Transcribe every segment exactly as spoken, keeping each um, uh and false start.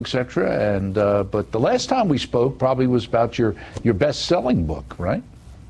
et cetera. And uh, but the last time we spoke probably was about your your best-selling book, right?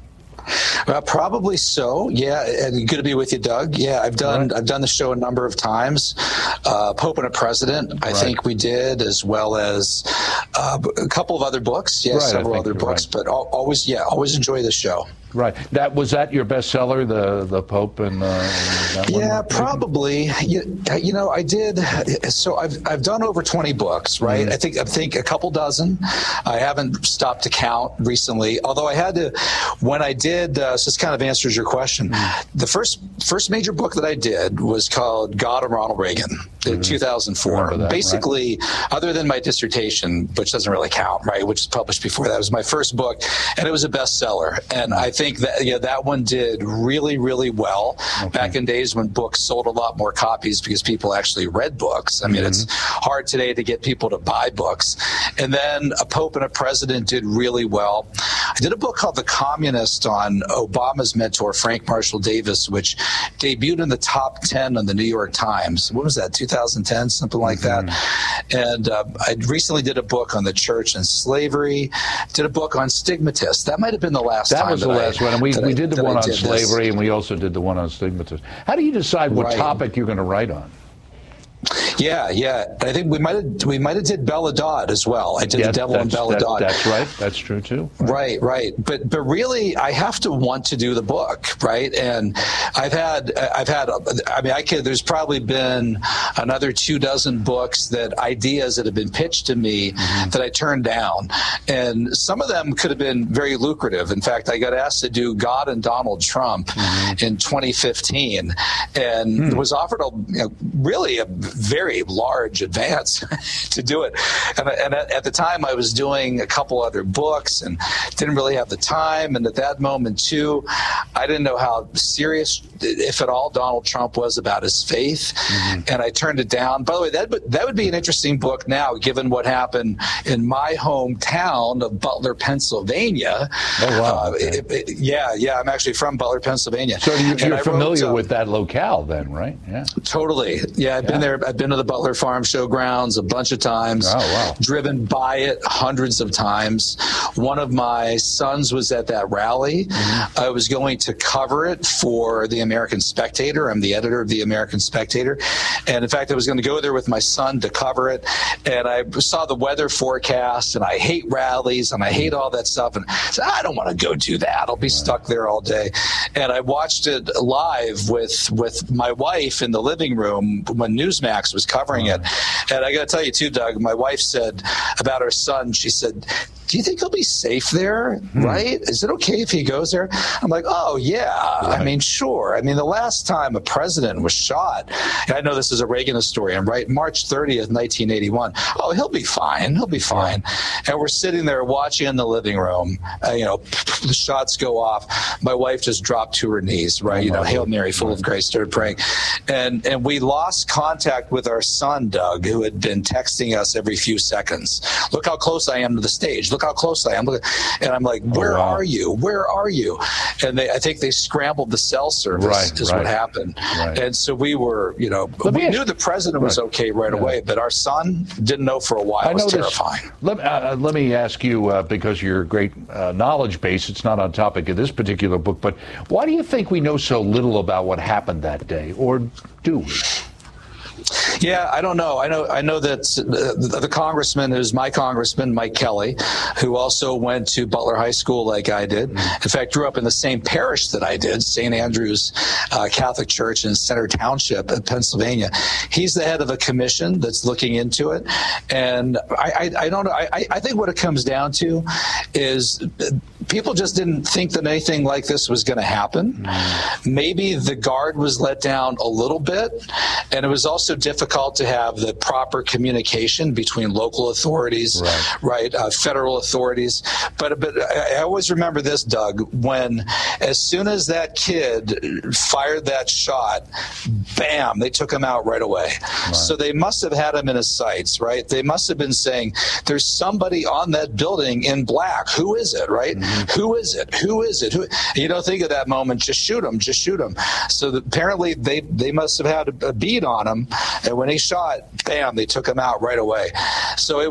Uh, probably so. Yeah, and good to be with you, Doug. Yeah, I've done right. I've done the show a number of times. Uh, Pope and a President, I right. think we did, as well as uh, a couple of other books. Yeah, right, several other books. Right. But always, yeah, always enjoy the show. Right. That was that your bestseller, the the Pope and. Uh, that yeah, one? probably. You, you know, I did. So I've I've done over twenty books, right? Mm-hmm. I think I think a couple dozen. I haven't stopped to count recently. Although I had to, when I did. Uh, so this kind of answers your question. Mm-hmm. The first first major book that I did was called God and Ronald Reagan in mm-hmm. two thousand four. That, Basically, right? Other than my dissertation, which doesn't really count, right? Which was published before that, it was my first book, and it was a bestseller. And I think that yeah, that one did really, really well okay. back in days when books sold a lot more copies because people actually read books. I mean, mm-hmm. it's hard today to get people to buy books. And then A Pope and a President did really well. I did a book called The Communist on Obama's mentor, Frank Marshall Davis, which debuted in the top ten on the New York Times. What was that, two thousand ten, something like mm-hmm. that? And uh, I recently did a book on the church and slavery, did a book on stigmatists. That might have been the last that time. Was that was the last I, one, and we, we I, did the one on slavery, this. and we also did the one on stigmatists. How do you decide what right. topic you're going to write on? Yeah, yeah. I think we might have we might have did Bella Dodd as well. I did yes, the Devil and Bella that, Dodd. That's right. That's true too. Right. right, right. But but really, I have to want to do the book, right? And I've had I've had. I mean, I could. There's probably been another two dozen books that ideas that have been pitched to me mm-hmm. that I turned down, and some of them could have been very lucrative. In fact, I got asked to do God and Donald Trump mm-hmm. in twenty fifteen, and mm. was offered a you know, really a very large advance to do it. And, and at, at the time, I was doing a couple other books and didn't really have the time. And at that moment, too, I didn't know how serious, if at all, Donald Trump was about his faith. Mm-hmm. And I turned it down. By the way, that, that would be an interesting book now, given what happened in my hometown of Butler, Pennsylvania. Oh, wow. Uh, okay. it, it, yeah, yeah. I'm actually from Butler, Pennsylvania. So you, you're familiar wrote, uh, with that locale then, right? Yeah. Totally. Yeah, I've yeah. been there. I've been to the Butler Farm Showgrounds a bunch of times. Oh, wow. Driven by it hundreds of times. One of my sons was at that rally. Mm-hmm. I was going to cover it for the American Spectator. I'm the editor of the American Spectator. And in fact, I was going to go there with my son to cover it. And I saw the weather forecast, and I hate rallies, and I hate all that stuff. And I said, I don't want to go do that. I'll be right. stuck there all day. And I watched it live with, with my wife in the living room when Newsmax was covering it. And I got to tell you, too, Doug, my wife said about her son, she said, do you think he'll be safe there, hmm. right? Is it okay if he goes there? I'm like, oh, yeah. Right. I mean, sure. I mean, the last time a president was shot, and I know this is a Reaganist story, I'm right, March thirtieth, nineteen eighty-one. Oh, he'll be fine. He'll be fine. And we're sitting there watching in the living room. Uh, you know, the shots go off. My wife just dropped to her knees, right? You know, Hail Mary, full of grace, started praying. And, and we lost contact with our son, Doug, who had been texting us every few seconds. Look how close I am to the stage. Look how close I am. Look, and I'm like, where oh, wow. are you? Where are you? And they, I think they scrambled the cell service right, is right. what happened. Right. And so we were, you know, let we knew the president was right. okay right yeah. away, but our son didn't know for a while. It was terrifying. Let, uh, let me ask you, uh, because you're a great uh, knowledge base, it's not on topic of this particular book, but why do you think we know so little about what happened that day, or do we? Yeah, I don't know. I know I know that the, the congressman who's my congressman, Mike Kelly, who also went to Butler High School like I did. In fact, grew up in the same parish that I did, Saint Andrew's uh, Catholic Church in Center Township in Pennsylvania. He's the head of a commission that's looking into it. And I, I, I don't know. I, I think what it comes down to is people just didn't think that anything like this was going to happen. Mm. Maybe the guard was let down a little bit, and it was also difficult to have the proper communication between local authorities, right, right uh, federal authorities. But but I always remember this, Doug, when as soon as that kid fired that shot, bam, they took him out right away. Right. So they must have had him in his sights, right? They must have been saying, there's somebody on that building in black. Who is it, right? Mm-hmm. Who is it? Who is it? Who? You don't think of that moment. Just shoot him. Just shoot him. So the, apparently they they must have had a, a bead on him, and when he shot, bam, they took him out right away. So it